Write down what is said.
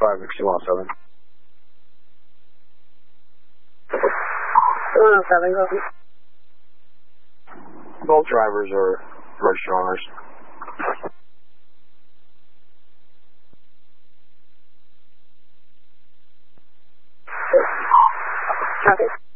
5 Victor 107. 107, copy. Both drivers are registered owners. Okay.